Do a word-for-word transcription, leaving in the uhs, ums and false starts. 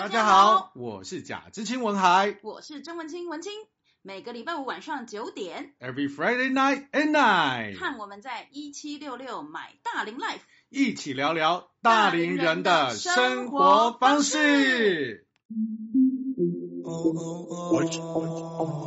大家好，我是贾知青文海， 我是曾文清文清。每个礼拜五晚上九点 ，Every Friday night at night， 看我们在一七六六买大龄 Life， 一起聊聊大龄人的生活方式。